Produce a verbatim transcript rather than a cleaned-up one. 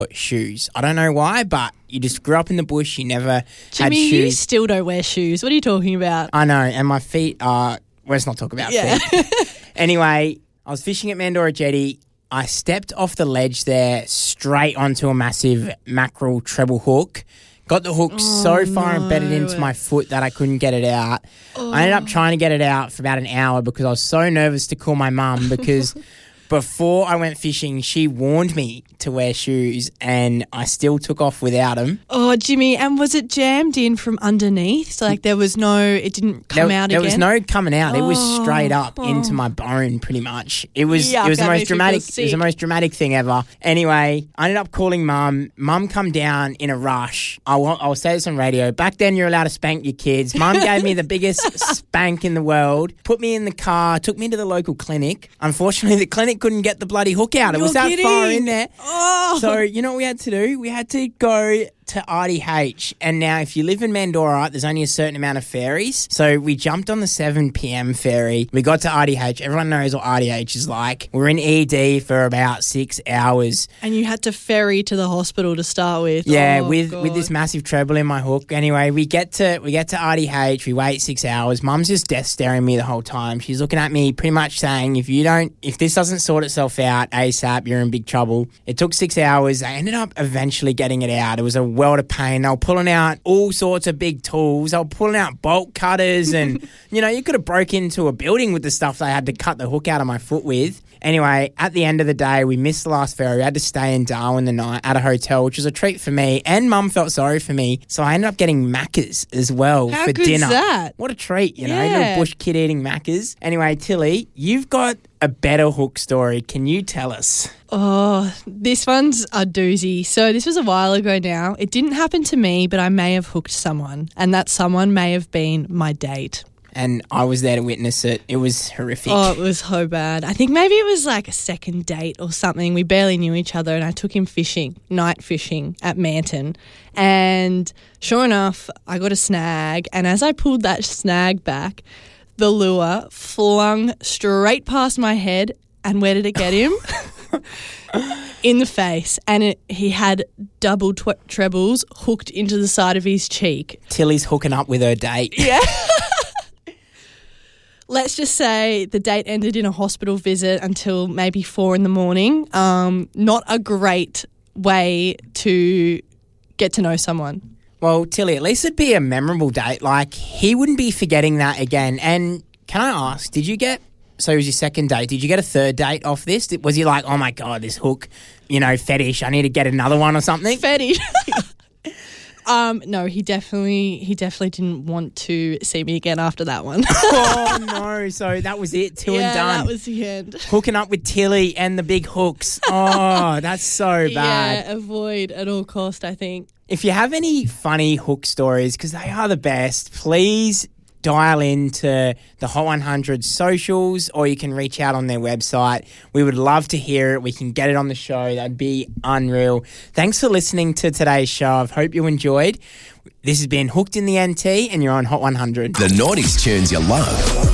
shoes. I don't know why, but you just grew up in the bush. You never Jimmy, had shoes. you still don't wear shoes. What are you talking about? I know, and my feet are... Let's not talk about Yeah. feet. Anyway, I was fishing at Mandorah Jetty. I stepped off the ledge there straight onto a massive mackerel treble hook. Got the hook Oh, so far no. embedded into my foot that I couldn't get it out. I ended up trying to get it out for about an hour because I was so nervous to call my mum because before I went fishing, she warned me to wear shoes and I still took off without them. Oh, Jimmy, and was it jammed in from underneath? So, like, there was no, it didn't come there, out there again? was no coming out. It was Oh, straight up oh. into my bone, pretty much. It was Yuck, it was the that most makes me feel dramatic. It was the sick. most dramatic thing ever. Anyway, I ended up calling mum. Mum come down in a rush. I will, I'll say this on radio. Back then, you're allowed to spank your kids. Mum gave me the biggest spank in the world. Put me in the car. Took me to the local clinic. Unfortunately, the clinic couldn't get the bloody hook out. It You're was that kidding. far in there. Oh. So you know what we had to do? We had to go to R D H. And now if you live in Mandorah, there's only a certain amount of ferries. So we jumped on the seven p.m. ferry. We got to R D H. Everyone knows what R D H is like. We're in E D for about six hours. And you had to ferry to the hospital to start with. Yeah, Oh, with God. with this massive treble in my hook. Anyway, we get to we get to R D H. We wait six hours. Mum's just death staring at me the whole time. She's looking at me pretty much saying, if you don't, if this doesn't sort itself out ASAP, you're in big trouble. It took six hours. I ended up eventually getting it out. It was a world of pain. They were pulling out all sorts of big tools. They were pulling out bolt cutters and, you know, you could have broke into a building with the stuff they had to cut the hook out of my foot with. Anyway, at the end of the day, we missed the last ferry. We had to stay in Darwin the night at a hotel, which was a treat for me. And Mum felt sorry for me. So I ended up getting Maccas as well How for good's dinner. that? What a treat, you know, Yeah. little bush kid eating Maccas. Anyway, Tilly, you've got a better hook story. Can you tell us? Oh, this one's a doozy. So this was a while ago now. It didn't happen to me, but I may have hooked someone. And that someone may have been my date. And I was there to witness it. It was horrific. Oh, it was so bad. I think maybe it was like a second date or something. We barely knew each other and I took him fishing, night fishing at Manton. And sure enough, I got a snag. And as I pulled that snag back, the lure flung straight past my head. And where did it get him? In the face. And it, he had double tw- trebles hooked into the side of his cheek. Tilly's hooking up with her date. Yeah. Let's just say the date ended in a hospital visit until maybe four in the morning. Um, not a great way to get to know someone. Well, Tilly, at least it'd be a memorable date. Like, he wouldn't be forgetting that again. And can I ask, did you get, so it was your second date, did you get a third date off this? Did- Was he like, oh my God, this hook, you know, fetish, I need to get another one or something? Fetish. um, no, he definitely he definitely didn't want to see me again after that one. Oh, no. So that was it, two yeah, and done. that was the end. Hooking up with Tilly and the big hooks. Oh, that's so bad. Yeah, avoid at all cost, I think. If you have any funny hook stories, because they are the best, please dial into the Hot one hundred socials or you can reach out on their website. We would love to hear it. We can get it on the show. That'd be unreal. Thanks for listening to today's show. I hope you enjoyed. This has been Hooked in the N T and you're on Hot one hundred. The nineties tunes you love.